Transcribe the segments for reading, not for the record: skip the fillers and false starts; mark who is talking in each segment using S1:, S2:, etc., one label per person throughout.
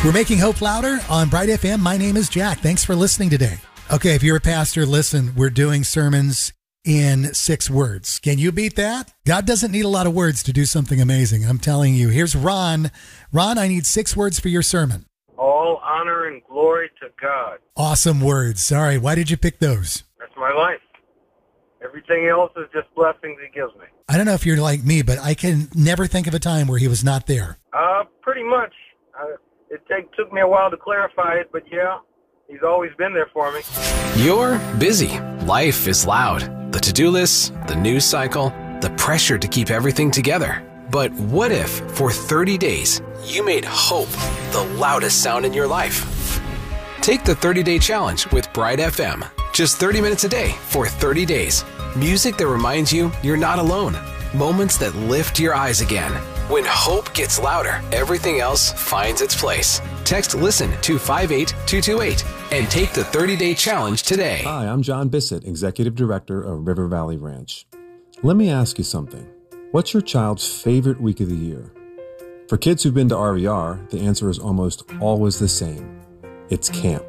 S1: We're making hope louder on Bright FM. My name is Jack. Thanks for listening today. Okay, if you're a pastor, listen, we're doing sermons in 6 words. Can you beat that? God doesn't need a lot of words to do something amazing. I'm telling you. Here's Ron. Ron, I need 6 words for your sermon.
S2: All honor and glory to God.
S1: Awesome words. Sorry, why did you pick those?
S2: That's my life. Everything else is just blessings he gives me.
S1: I don't know if you're like me, but I can never think of a time where he was not there.
S2: Pretty much. It took me a while to clarify it, but yeah, he's always been there for me.
S3: You're busy. Life is loud. The to-do lists, the news cycle, the pressure to keep everything together. But what if, for 30 days, you made hope the loudest sound in your life? Take the 30-day challenge with Bright FM. Just 30 minutes a day for 30 days. Music that reminds you you're not alone. Moments that lift your eyes again. When hope gets louder, everything else finds its place. Text LISTEN to 58228 and take the 30-day challenge today.
S4: Hi, I'm John Bissett, Executive Director of River Valley Ranch. Let me ask you something. What's your child's favorite week of the year? For kids who've been to RVR, the answer is almost always the same. It's camp.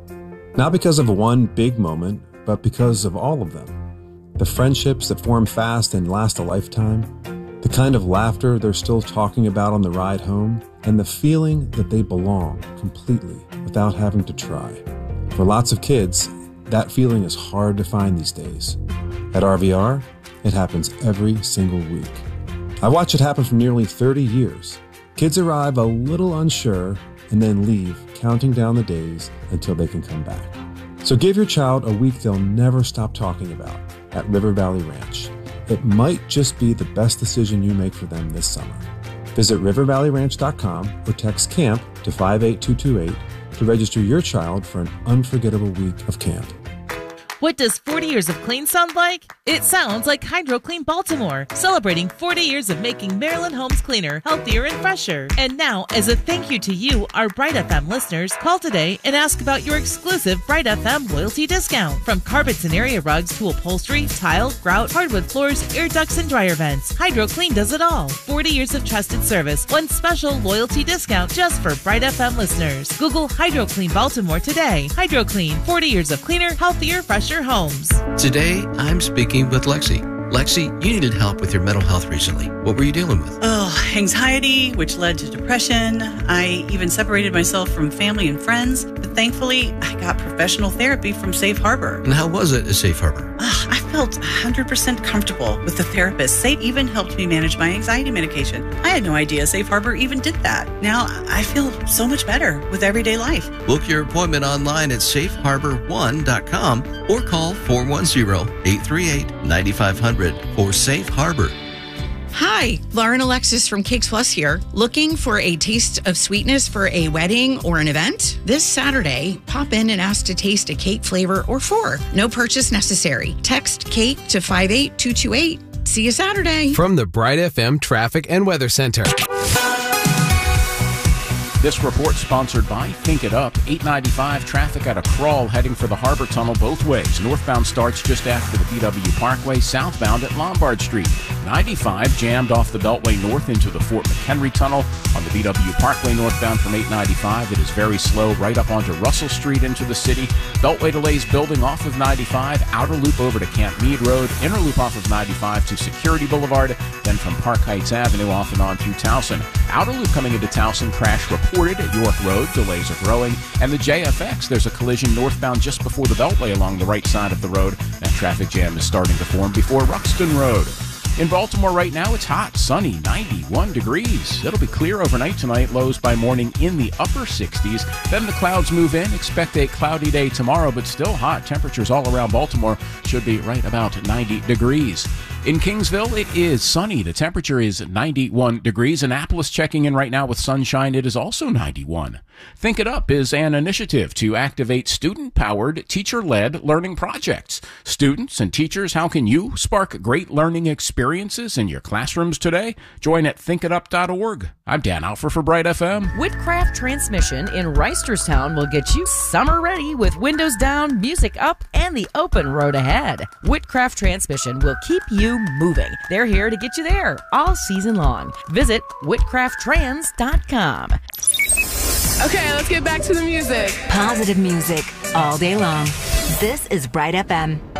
S4: Not because of one big moment, but because of all of them. The friendships that form fast and last a lifetime, the kind of laughter they're still talking about on the ride home, and the feeling that they belong completely without having to try. For lots of kids, that feeling is hard to find these days. At RVR, it happens every single week. I watch it happen for nearly 30 years. Kids arrive a little unsure and then leave, counting down the days until they can come back. So give your child a week they'll never stop talking about at River Valley Ranch. It might just be the best decision you make for them this summer. Visit rivervalleyranch.com or text CAMP to 58228 to register your child for an unforgettable week of camp.
S5: What does 40 years of clean sound like? It sounds like HydroClean Baltimore, celebrating 40 years of making Maryland homes cleaner, healthier, and fresher. And now, as a thank you to you, our Bright FM listeners, call today and ask about your exclusive Bright FM loyalty discount. From carpets and area rugs to upholstery, tile, grout, hardwood floors, air ducts, and dryer vents, HydroClean does it all. 40 years of trusted service, one special loyalty discount just for Bright FM listeners. Google HydroClean Baltimore today. HydroClean, 40 years of cleaner, healthier, fresher homes.
S6: Today, I'm speaking with Lexi. Lexi, you needed help with your mental health recently. What were you dealing with?
S7: Anxiety, which led to depression. I even separated myself from family and friends. But thankfully, I got professional therapy from Safe Harbor.
S6: And how was it at Safe Harbor?
S7: I felt 100% comfortable with the therapist. Safe even helped me manage my anxiety medication. I had no idea Safe Harbor even did that. Now, I feel so much better with everyday life.
S6: Book your appointment online at safeharbor1.com or call 410-838-9500 for Safe Harbor.
S8: Hi, Lauren Alexis from Cakes Plus here. Looking for a taste of sweetness for a wedding or an event? This Saturday, pop in and ask to taste a cake flavor or 4. No purchase necessary. Text CAKE to 58228. See you Saturday.
S3: From the Bright FM Traffic and Weather Center.
S9: This report sponsored by Think It Up. 895 traffic at a crawl heading for the Harbor Tunnel both ways. Northbound starts just after the BW Parkway, southbound at Lombard Street. 95 jammed off the Beltway north into the Fort McHenry Tunnel. On the BW Parkway northbound from 895, it is very slow right up onto Russell Street into the city. Beltway delays building off of 95, outer loop over to Camp Meade Road, inner loop off of 95 to Security Boulevard, then from Park Heights Avenue off and on to Towson. Outer loop coming into Towson, crash reported at York Road. Delays are growing. And the JFX, there's a collision northbound just before the Beltway along the right side of the road. That traffic jam is starting to form before Ruxton Road. In Baltimore right now, it's hot, sunny, 91 degrees. It'll be clear overnight tonight, lows by morning in the upper 60s. Then the clouds move in. Expect a cloudy day tomorrow, but still hot. Temperatures all around Baltimore should be right about 90 degrees. In Kingsville, it is sunny. The temperature is 91 degrees. Annapolis checking in right now with sunshine. It is also 91. Think It Up is an initiative to activate student-powered, teacher-led learning projects. Students and teachers, how can you spark great learning experiences in your classrooms today? Join at thinkitup.org. I'm Dan Alfer for Bright FM.
S10: Whitcraft Transmission in Reisterstown will get you summer ready with windows down, music up, and the open road ahead. Whitcraft Transmission will keep you moving. They're here to get you there all season long. Visit whitcrafttrans.com.
S11: Okay, let's get back to the music.
S12: Positive music all day long. This is Bright FM.